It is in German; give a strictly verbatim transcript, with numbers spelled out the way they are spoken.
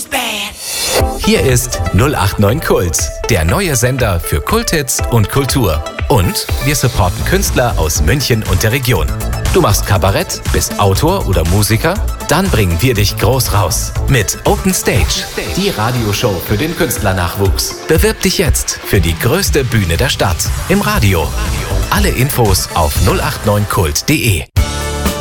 bad. Hier ist null acht neun Kult, der neue Sender für Kulthits und Kultur. Und wir supporten Künstler aus München und der Region. Du machst Kabarett, bist Autor oder Musiker? Dann bringen wir dich groß raus mit Open Stage, die Radioshow für den Künstlernachwuchs. Bewirb dich jetzt für die größte Bühne der Stadt im Radio. Alle Infos auf null acht neun kult punkt de.